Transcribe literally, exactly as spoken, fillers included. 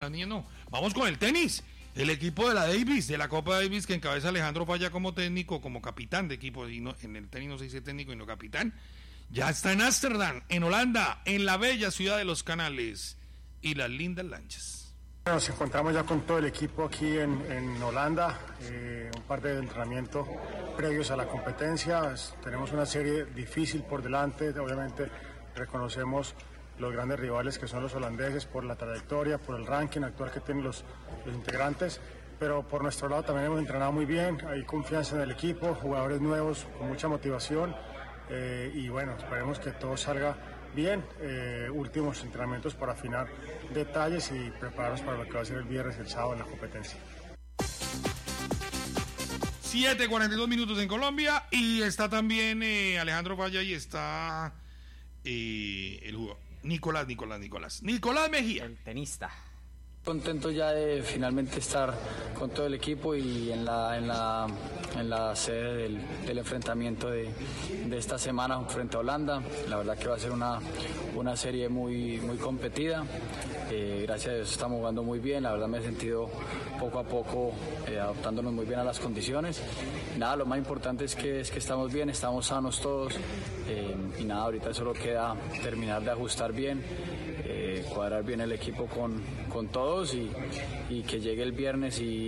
las niñas no. Vamos con el tenis. El equipo de la Davis, de la Copa Davis, que encabeza Alejandro Falla como técnico, como capitán de equipo, y no, en el tenis no se dice técnico y no capitán, ya está en Ámsterdam, en Holanda, en la bella ciudad de los canales y las lindas lanchas. Nos encontramos ya con todo el equipo aquí en, en Holanda, eh, un par de entrenamientos previos a la competencia. Tenemos una serie difícil por delante, obviamente reconocemos los grandes rivales que son los holandeses por la trayectoria, por el ranking actual que tienen los, los integrantes, pero por nuestro lado también hemos entrenado muy bien, hay confianza en el equipo, jugadores nuevos con mucha motivación, eh, y bueno, esperemos que todo salga bien, eh, últimos entrenamientos para afinar detalles y prepararnos para lo que va a ser el viernes y el sábado en la competencia. siete cuarenta y dos minutos en Colombia, y está también eh, Alejandro Falla y está eh, el jugador Nicolás, Nicolás, Nicolás, Nicolás Mejía, el tenista. Contento ya de finalmente estar con todo el equipo y en la en la en la sede del, del enfrentamiento de, de esta semana frente a Holanda. La verdad que va a ser una una serie muy muy competida. Eh, gracias a Dios estamos jugando muy bien. La verdad me he sentido poco a poco eh, adaptándonos muy bien a las condiciones. Nada, lo más importante es que es que estamos bien, estamos sanos todos, eh, y nada, ahorita solo queda terminar de ajustar bien. Eh, cuadrar bien el equipo con, con todos y, y que llegue el viernes y